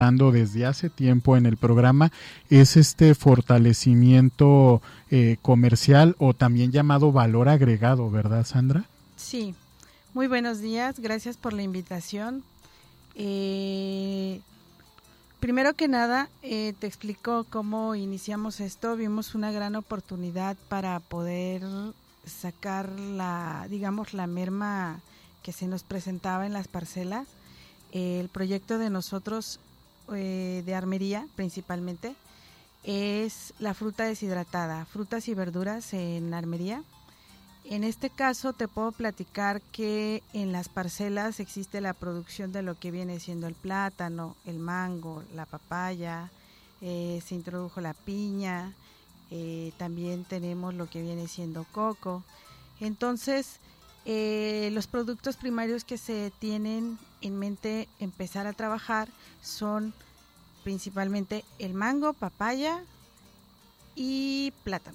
desde hace tiempo en el programa es este fortalecimiento comercial o también llamado valor agregado, ¿verdad, Sandra? Sí, muy buenos días, gracias por la invitación. Primero que nada, te explico cómo iniciamos esto. Vimos una gran oportunidad para poder sacar la merma que se nos presentaba en las parcelas. El proyecto de nosotros, de armería principalmente, es la fruta deshidratada, frutas y verduras en armería. En este caso te puedo platicar que en las parcelas existe la producción de lo que viene siendo el plátano, el mango, la papaya, se introdujo la piña, también tenemos lo que viene siendo coco. Entonces, los productos primarios que se tienen en mente empezar a trabajar son principalmente el mango, papaya y plátano.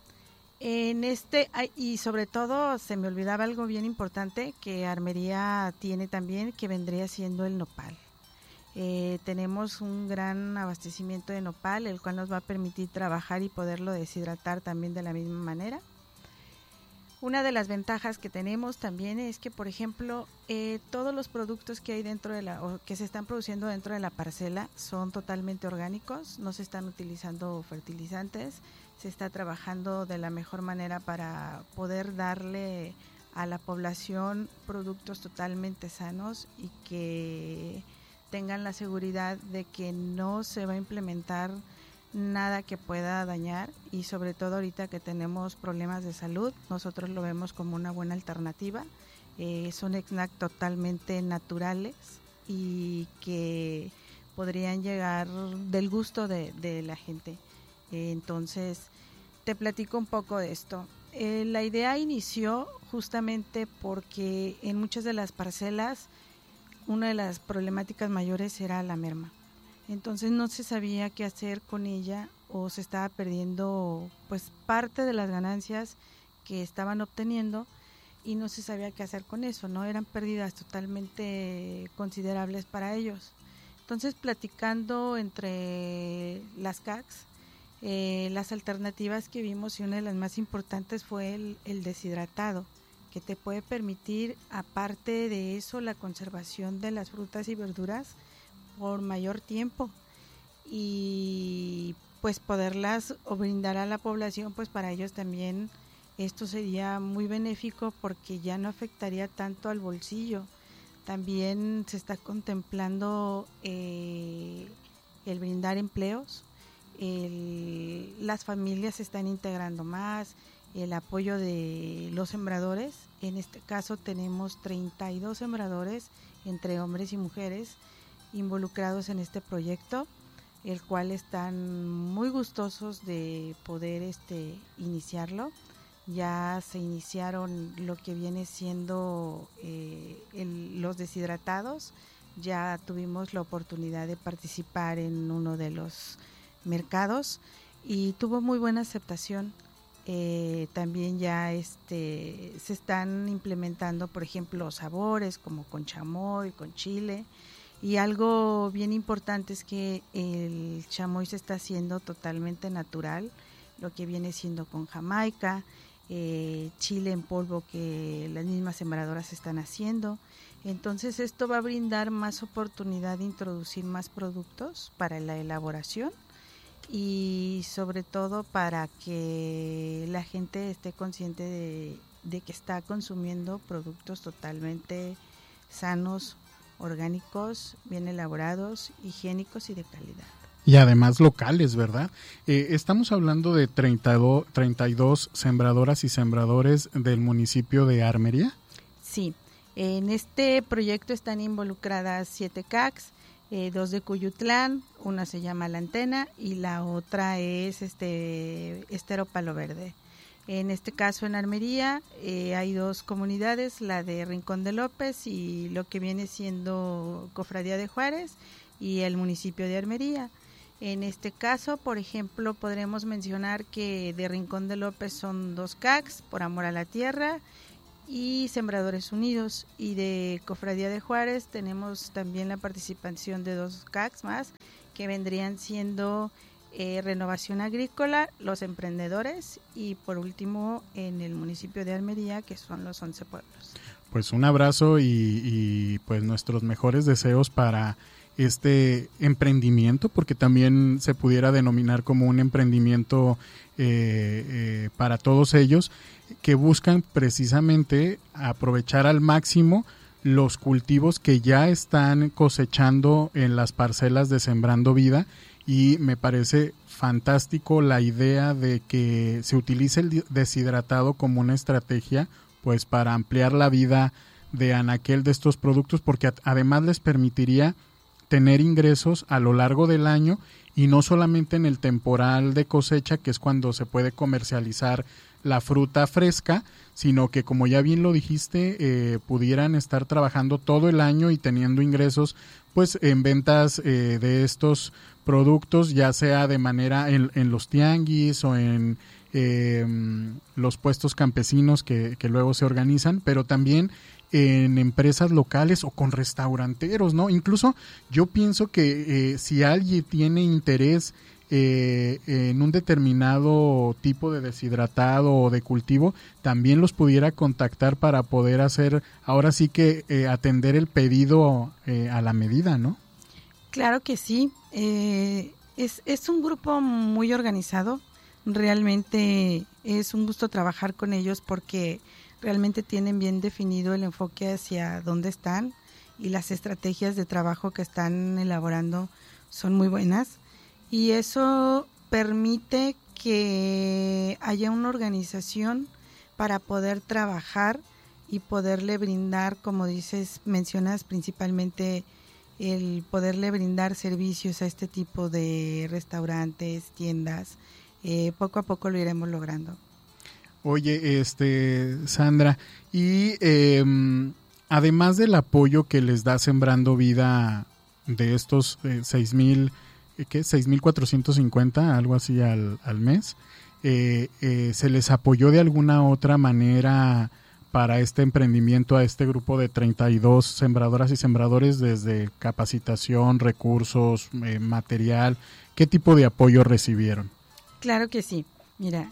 Y sobre todo se me olvidaba algo bien importante que armería tiene también, que vendría siendo el nopal. Tenemos un gran abastecimiento de nopal, el cual nos va a permitir trabajar y poderlo deshidratar también de la misma manera. Una de las ventajas que tenemos también es que, por ejemplo, todos los productos que hay o que se están produciendo dentro de la parcela son totalmente orgánicos, no se están utilizando fertilizantes, se está trabajando de la mejor manera para poder darle a la población productos totalmente sanos y que tengan la seguridad de que no se va a implementar nada que pueda dañar, y sobre todo ahorita que tenemos problemas de salud, nosotros lo vemos como una buena alternativa. Son snacks totalmente naturales y que podrían llegar del gusto de la gente. Entonces, te platico un poco de esto. La idea inició justamente porque en muchas de las parcelas una de las problemáticas mayores era la merma. Entonces no se sabía qué hacer con ella, o se estaba perdiendo pues parte de las ganancias que estaban obteniendo y no se sabía qué hacer con eso, ¿no? Eran pérdidas totalmente considerables para ellos. Entonces, platicando entre las CACs, las alternativas que vimos, y una de las más importantes fue el deshidratado, que te puede permitir, aparte de eso, la conservación de las frutas y verduras por mayor tiempo, y pues poderlas o brindar a la población, pues para ellos también esto sería muy benéfico porque ya no afectaría tanto al bolsillo. También se está contemplando el brindar empleos, las familias se están integrando más, el apoyo de los sembradores. En este caso tenemos 32 sembradores entre hombres y mujeres involucrados en este proyecto, el cual están muy gustosos de poder iniciarlo. Ya se iniciaron lo que viene siendo los deshidratados. Ya tuvimos la oportunidad de participar en uno de los mercados y tuvo muy buena aceptación. También ya se están implementando, por ejemplo, sabores como con chamoy, con chile. Y algo bien importante es que el chamoy se está haciendo totalmente natural, lo que viene siendo con jamaica, chile en polvo que las mismas sembradoras están haciendo. Entonces esto va a brindar más oportunidad de introducir más productos para la elaboración y sobre todo para que la gente esté consciente de que está consumiendo productos totalmente sanos, orgánicos, bien elaborados, higiénicos y de calidad. Y además locales, ¿verdad? Estamos hablando de 32 sembradoras y sembradores del municipio de Armería. Sí, en este proyecto están involucradas 7 CACs, 2 de Cuyutlán, una se llama La Antena y la otra es Estero Palo Verde. En este caso en Armería hay 2 comunidades, la de Rincón de López y lo que viene siendo Cofradía de Juárez y el municipio de Armería. En este caso, por ejemplo, podremos mencionar que de Rincón de López son 2 CACs, Por Amor a la Tierra, y Sembradores Unidos. Y de Cofradía de Juárez tenemos también la participación de 2 CACs más, que vendrían siendo Renovación Agrícola, Los Emprendedores y por último en el municipio de Armería, que son los 11 pueblos. Pues un abrazo y pues nuestros mejores deseos para este emprendimiento, porque también se pudiera denominar como un emprendimiento para todos ellos, que buscan precisamente aprovechar al máximo los cultivos que ya están cosechando en las parcelas de Sembrando Vida, y me parece fantástico la idea de que se utilice el deshidratado como una estrategia pues para ampliar la vida de anaquel de estos productos, porque además les permitiría tener ingresos a lo largo del año y no solamente en el temporal de cosecha, que es cuando se puede comercializar la fruta fresca, sino que, como ya bien lo dijiste, pudieran estar trabajando todo el año y teniendo ingresos pues en ventas de estos productos, ya sea de manera en los tianguis o en los puestos campesinos que luego se organizan, pero también en empresas locales o con restauranteros, ¿no? Incluso yo pienso que si alguien tiene interés en un determinado tipo de deshidratado o de cultivo, también los pudiera contactar para poder hacer, ahora sí que atender el pedido a la medida, ¿no? Claro que sí, es un grupo muy organizado, realmente es un gusto trabajar con ellos porque realmente tienen bien definido el enfoque hacia dónde están y las estrategias de trabajo que están elaborando son muy buenas, y eso permite que haya una organización para poder trabajar y poderle brindar, como mencionas principalmente el poderle brindar servicios a este tipo de restaurantes, tiendas. Poco a poco lo iremos logrando. Oye, Sandra, y además del apoyo que les da Sembrando Vida de estos 6,450, algo así al mes, ¿se les apoyó de alguna otra manera para este emprendimiento a este grupo de 32 sembradoras y sembradores, desde capacitación, recursos, material? ¿Qué tipo de apoyo recibieron? Claro que sí. Mira,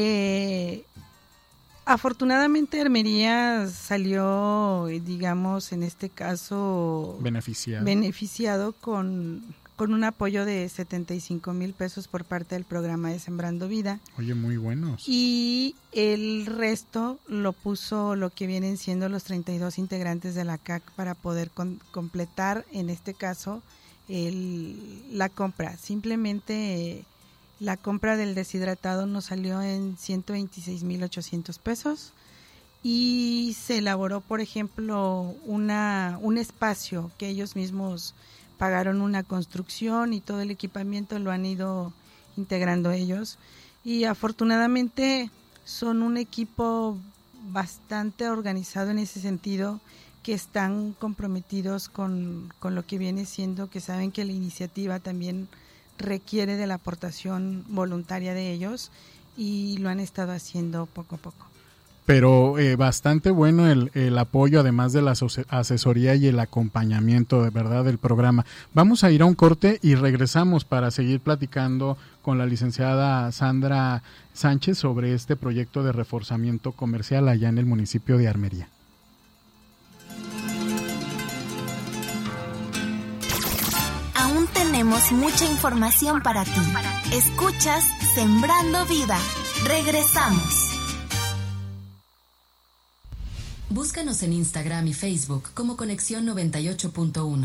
afortunadamente Armería salió, digamos, en este caso beneficiado con un apoyo de 75,000 pesos por parte del programa de Sembrando Vida. Oye, muy buenos. Y el resto lo puso lo que vienen siendo los 32 integrantes de la CAC para poder completar, en este caso, la compra. Simplemente la compra del deshidratado nos salió en 126,800 pesos y se elaboró, por ejemplo, un espacio que ellos mismos pagaron, una construcción, y todo el equipamiento lo han ido integrando ellos, y afortunadamente son un equipo bastante organizado en ese sentido, que están comprometidos con lo que viene siendo, que saben que la iniciativa también requiere de la aportación voluntaria de ellos, y lo han estado haciendo poco a poco. Pero bastante bueno el apoyo, además de la asesoría y el acompañamiento, de verdad, del programa. Vamos a ir a un corte y regresamos para seguir platicando con la licenciada Sandra Sánchez sobre este proyecto de reforzamiento comercial allá en el municipio de Armería. Aún tenemos mucha información para ti. Escuchas Sembrando Vida. Regresamos. Búscanos en Instagram y Facebook como Conexión 98.1.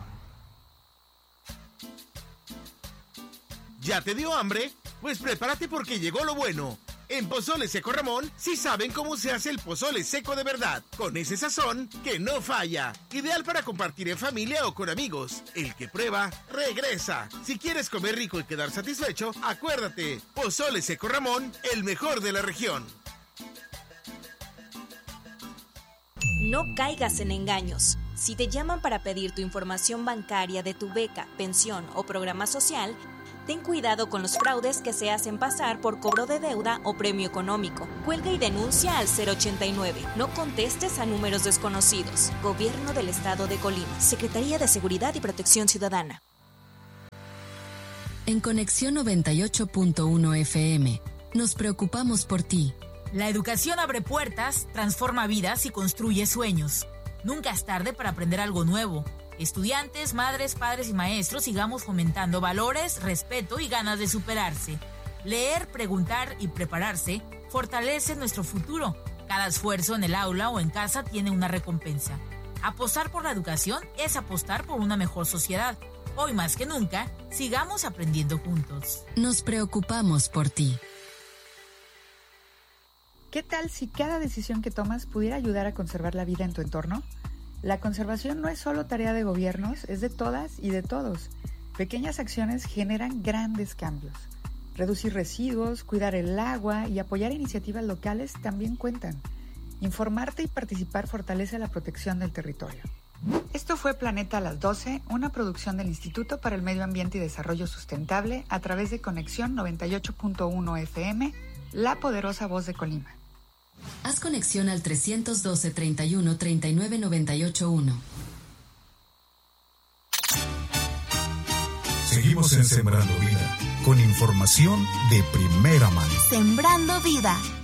¿Ya te dio hambre? Pues prepárate porque llegó lo bueno. En Pozole Seco Ramón sí saben cómo se hace el pozole seco de verdad, con ese sazón que no falla. Ideal para compartir en familia o con amigos. El que prueba, regresa. Si quieres comer rico y quedar satisfecho, acuérdate, Pozole Seco Ramón, el mejor de la región. No caigas en engaños. Si te llaman para pedir tu información bancaria de tu beca, pensión o programa social, ten cuidado con los fraudes que se hacen pasar por cobro de deuda o premio económico. Cuelga y denuncia al 089. No contestes a números desconocidos. Gobierno del Estado de Colima. Secretaría de Seguridad y Protección Ciudadana. En Conexión 98.1 FM, nos preocupamos por ti. La educación abre puertas, transforma vidas y construye sueños. Nunca es tarde para aprender algo nuevo. Estudiantes, madres, padres y maestros, sigamos fomentando valores, respeto y ganas de superarse. Leer, preguntar y prepararse fortalece nuestro futuro. Cada esfuerzo en el aula o en casa tiene una recompensa. Apostar por la educación es apostar por una mejor sociedad. Hoy más que nunca, sigamos aprendiendo juntos. Nos preocupamos por ti. ¿Qué tal si cada decisión que tomas pudiera ayudar a conservar la vida en tu entorno? La conservación no es solo tarea de gobiernos, es de todas y de todos. Pequeñas acciones generan grandes cambios. Reducir residuos, cuidar el agua y apoyar iniciativas locales también cuentan. Informarte y participar fortalece la protección del territorio. Esto fue Planeta a las 12, una producción del Instituto para el Medio Ambiente y Desarrollo Sustentable a través de Conexión 98.1 FM, la poderosa voz de Colima. Haz conexión al 312 31 39 98 1. Seguimos en Sembrando Vida, con información de primera mano. Sembrando Vida.